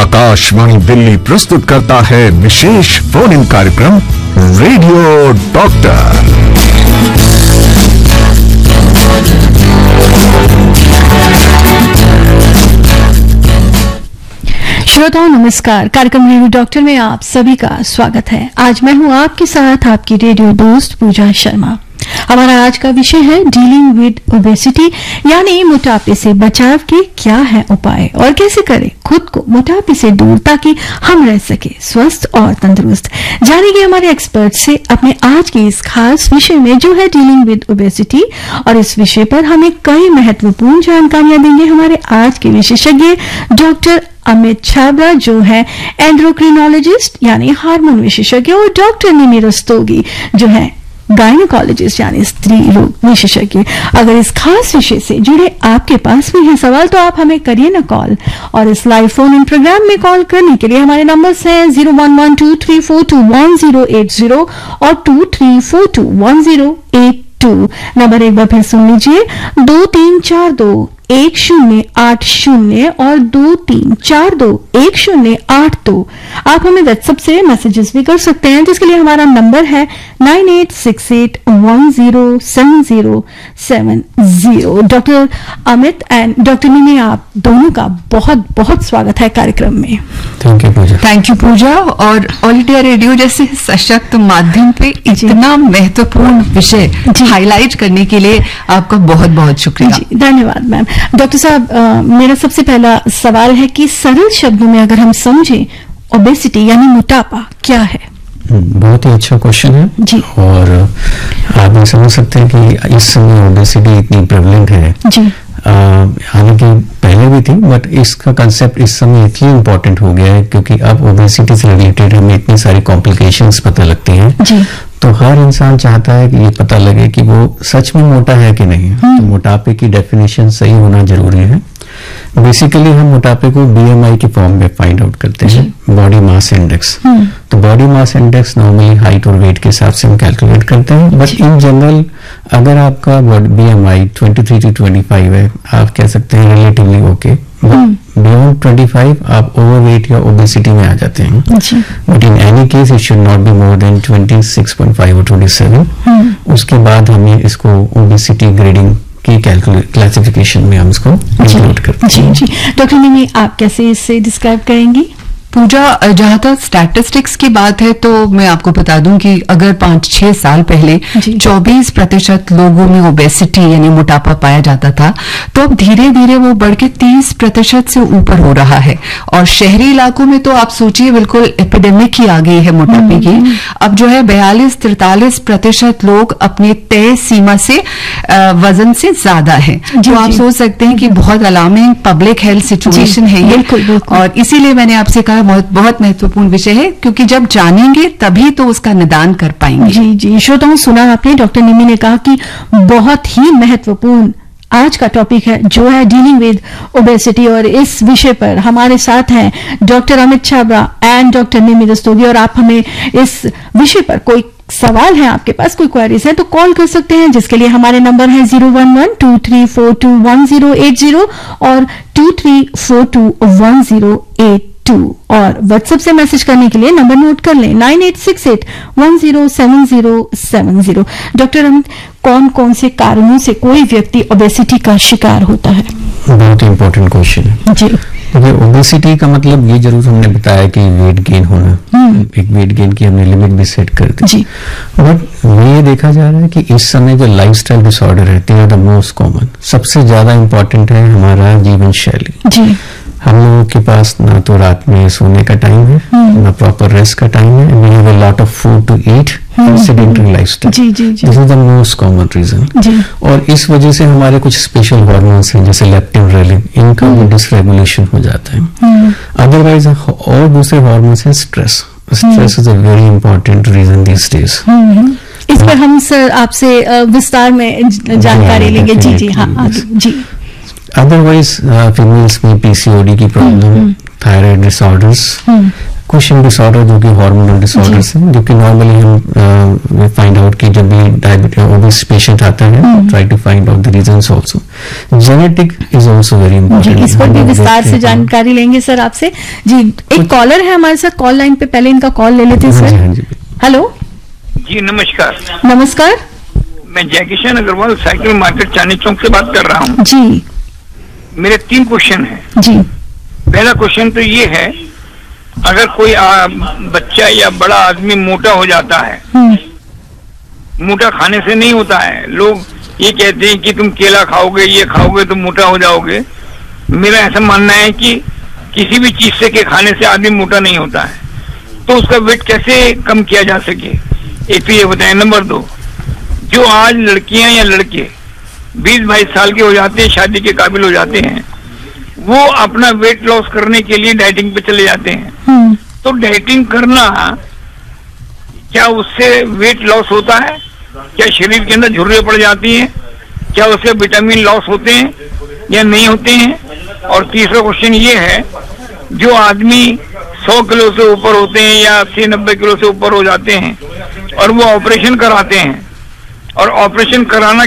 आकाशवाणी दिल्ली प्रस्तुत करता है विशेष फोन इन कार्यक्रम रेडियो डॉक्टर। श्रोताओं नमस्कार, कार्यक्रम रेडियो डॉक्टर में आप सभी का स्वागत है। आज मैं हूं आपके साथ आपकी रेडियो दोस्त पूजा शर्मा। हमारा आज का विषय है डीलिंग विद ओबेसिटी, यानी मोटापे से बचाव के क्या है उपाय और कैसे करें खुद को मोटापे से दूर ताकि हम रह सके स्वस्थ और तंदुरुस्त। जानेंगे हमारे एक्सपर्ट से अपने आज के इस खास विषय में जो है डीलिंग विद ओबेसिटी, और इस विषय पर हमें कई महत्वपूर्ण जानकारियां देंगे हमारे आज के विशेषज्ञ डॉक्टर अमित छाबड़ा जो है एंड्रोक्रिनोलॉजिस्ट यानी हार्मोन विशेषज्ञ, और डॉक्टर निमि रस्तोगी जो है गायनेकोलॉजिस्ट यानी स्त्री रोग विशेषज्ञ। अगर इस खास विषय से जुड़े आपके पास भी है सवाल तो आप हमें करिए ना कॉल, और इस लाइव फोन इन प्रोग्राम में कॉल करने के लिए हमारे नंबर्स हैं 0112342180 और 23421082। नंबर एक बार फिर सुन लीजिए, 23421080 और 23421082। आप हमें व्हाट्सएप से मैसेजेस भी कर सकते हैं, जिसके लिए हमारा नंबर है 9868107070। Doctor Amit and doctor Nimi, आप दोनों का बहुत बहुत स्वागत है कार्यक्रम में। Thank you Puja. Thank you पूजा। और ऑल इंडिया रेडियो जैसे सशक्त माध्यम पे इतना महत्वपूर्ण विषय हाईलाइट करने के लिए आपका बहुत बहुत शुक्रिया। धन्यवाद मैम। डॉक्टर साहब, मेरा सबसे पहला सवाल है कि सरल शब्दों में अगर हम समझें ओबेसिटी यानी मोटापा क्या है? बहुत ही अच्छा क्वेश्चन है जी। और आप ये समझ सकते हैं कि इस समय ओबेसिटी इतनी प्रेवलेंट है जी। हालांकि पहले भी थी, बट इसका कंसेप्ट इस समय इतनी इम्पोर्टेंट हो गया है क्योंकि अब ओबेसिटी से रिलेटेड हमें इतनी सारी कॉम्प्लिकेशंस पता लगती हैं जी। तो हर इंसान चाहता है कि ये पता लगे कि वो सच में मोटा है कि नहीं। तो मोटापे की डेफिनेशन सही होना जरूरी है। बेसिकली हम मोटापे को बीएमआई के फॉर्म में फाइंड आउट करते हैं, बॉडी मास इंडेक्स। तो body mass index normally height और वेट के हिसाब से हम कैलकुलेट करते हैं, बट इन जनरल अगर आपका बीएमआई 23 to 25 है, आप कह सकते हैं रिलेटिवली ओके। बियॉन्ड 25 आप ओवरवेट या ओबेसिटी में आ जाते हैं, but in any case it should not be more than 26.5 और 27। उसके बाद हमें इसको ओबेसिटी ग्रेडिंग की क्लासिफिकेशन में हम इसको इंक्लूड करते हैं। जी। डॉक्टर निमि, आप कैसे इसे डिस्क्राइब करेंगी? पूजा, जहां तक स्टैटिस्टिक्स की बात है तो मैं आपको बता दूं कि अगर 5-6 साल पहले 24% लोगों में ओबेसिटी यानी मोटापा पाया जाता था, तो अब धीरे धीरे वो बढ़ के 30% से ऊपर हो रहा है। और शहरी इलाकों में तो आप सोचिए बिल्कुल एपिडेमिक ही आ गई है मोटापे की। अब जो है 42-43% लोग अपने तय सीमा से वजन से ज्यादा है, जो आप सोच सकते हैं कि बहुत अलार्मिंग पब्लिक हेल्थ सिचुएशन है ये। और इसीलिए मैंने आपसे कहा बहुत महत्वपूर्ण विषय है, क्योंकि जब जानेंगे तभी तो उसका निदान कर पाएंगे। जी। श्रोताओं, सुना आपने, डॉक्टर निमि ने कहा कि बहुत ही महत्वपूर्ण आज का टॉपिक है जो है डीलिंग विद ओबेसिटी, और इस विषय पर हमारे साथ हैं doctor Amit Chhabra and doctor Nimi Rastogi. और आप हमें इस विषय पर कोई सवाल है, आपके पास कोई क्वेरीज है तो कॉल कर सकते हैं, जिसके लिए हमारे नंबर है 0112342180 और 23421082। और व्हाट्सएप से मैसेज करने के लिए नंबर नोट कर लें 9868107070। डॉक्टर अमित, कौन कौन से कारणों से कोई व्यक्ति ओबेसिटी का शिकार होता है? बहुत इंपॉर्टेंट क्वेश्चन है जी। ओबेसिटी का मतलब ये जरूर हमने बताया कि वेट गेन होना, एक वेट गेन की हमने लिमिट भी सेट कर दी जी। बट ये देखा जा रहा है कि इस समय जो लाइफस्टाइल डिसऑर्डर है, they are the most common. सबसे ज्यादा इंपॉर्टेंट है हमारा जीवन शैली जी। हम लोगों के पास ना तो रात में सोने का टाइम है, ना प्रॉपर रेस्ट का टाइम है। We have a lot of food to eat, sedentary lifestyle. This is the most common reason. और इस वजह से हमारे कुछ स्पेशल हार्मोन्स हैं जैसे लेप्टिन, रेलिन, इनका डिसरेगुलेशन हो जाता है। अदरवाइज और दूसरे हार्मोन्स हैं stress. Stress is a very important reason this days. इस पर हम सर आपसे विस्तार में जानकारी लेंगे। जी हाँ जी। अदरवाइज फीमेल्स में पीसीओडी की problem, thyroid disorders, cushion disorder जो कि हार्मोनल डिसऑर्डर्स हैं, जो कि नॉर्मली हम फाइंड आउट कि जब भी डायबिटिक ओबेस पेशेंट आता है, try to find out the reasons also. Genetic is also very important. इस पर भी विस्तार से जानकारी लेंगे सर आपसे। जी, एक कॉलर है हमारे साथ कॉल लाइन पे, पहले इनका कॉल ले लेते हैं सर। हेलो जी नमस्कार। नमस्कार, मैं जयकिशन अग्रवाल साइकिल मार्केट चांदनी चौक से बात कर रहा हूँ जी। मेरे 3 क्वेश्चन हैं जी। पहला क्वेश्चन तो ये है, अगर कोई बच्चा या बड़ा आदमी मोटा हो जाता है, मोटा खाने से नहीं होता है, लोग ये कहते हैं कि तुम केला खाओगे, ये खाओगे तो मोटा हो जाओगे। मेरा ऐसा मानना है कि किसी भी चीज से के खाने से आदमी मोटा नहीं होता है, तो उसका वेट कैसे कम किया जा सके, एक तो ये बताएं। नंबर 2, जो आज लड़कियां या लड़के 20-22 साल के हो जाते हैं, शादी के काबिल हो जाते हैं, वो अपना वेट लॉस करने के लिए डाइटिंग पे चले जाते हैं। तो डाइटिंग करना, क्या उससे वेट लॉस होता है? क्या शरीर के अंदर झुर्रियां पड़ जाती हैं? क्या उससे विटामिन लॉस होते हैं या नहीं होते हैं? और तीसरा क्वेश्चन ये है, जो आदमी 100 किलो से ऊपर होते हैं या 80-90 किलो से ऊपर हो जाते हैं और वो ऑपरेशन कराते हैं, और ऑपरेशन कराना